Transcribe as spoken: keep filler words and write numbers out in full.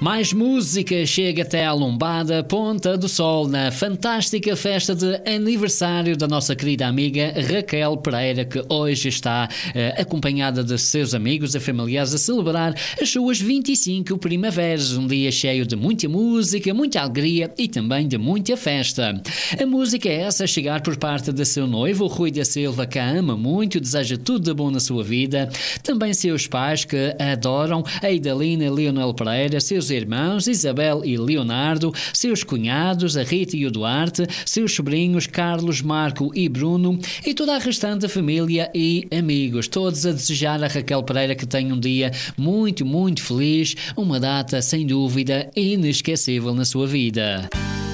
Mais música chega até à lombada Ponta do Sol na fantástica festa de aniversário da nossa querida amiga Raquel Pereira, que hoje está eh, acompanhada de seus amigos e familiares a celebrar as suas vinte e cinco primaveras, um dia cheio de muita música, muita alegria e também de muita festa. A música é essa a chegar por parte de seu noivo, Rui da Silva, que a ama muito, deseja tudo de bom na sua vida, também seus pais que a adoram, a Idalina e Leonel Pereira, seus irmãos Isabel e Leonardo, seus cunhados, a Rita e o Duarte, seus sobrinhos Carlos, Marco e Bruno e toda a restante família e amigos, todos a desejar a Raquel Pereira que tenha um dia muito, muito feliz, uma data sem dúvida inesquecível na sua vida.